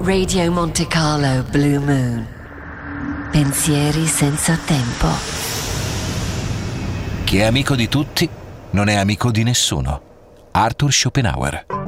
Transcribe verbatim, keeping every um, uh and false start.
Radio Monte Carlo Blue Moon. Pensieri senza tempo. Chi è amico di tutti non è amico di nessuno. Arthur Schopenhauer.